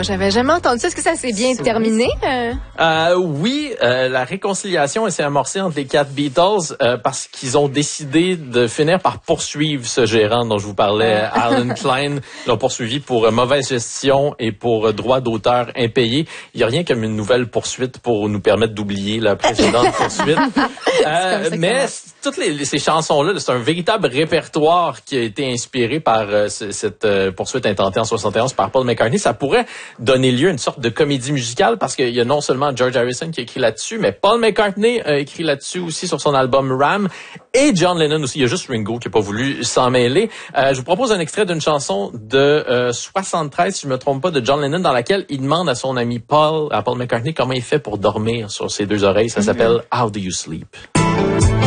Wow, j'avais jamais entendu ça. Est-ce que ça s'est bien terminé? Oui, la réconciliation s'est amorcée entre les 4 Beatles parce qu'ils ont décidé de finir par poursuivre ce gérant dont je vous parlais, Alan Klein. Ils l'ont poursuivi pour mauvaise gestion et pour droits d'auteur impayés. Il n'y a rien comme une nouvelle poursuite pour nous permettre d'oublier la précédente poursuite. Mais toutes ces chansons-là, c'est un véritable répertoire qui a été inspiré par cette poursuite intentée en 71 par Paul McCartney. Ça pourrait donner lieu à une sorte de comédie musicale parce qu'il y a non seulement George Harrison qui a écrit là-dessus, mais Paul McCartney a écrit là-dessus aussi sur son album Ram et John Lennon aussi. Il y a juste Ringo qui n'a pas voulu s'en mêler. Je vous propose un extrait d'une chanson de 73, si je me trompe pas, de John Lennon dans laquelle il demande à son ami à Paul McCartney comment il fait pour dormir sur ses 2 oreilles. Ça s'appelle How Do You Sleep?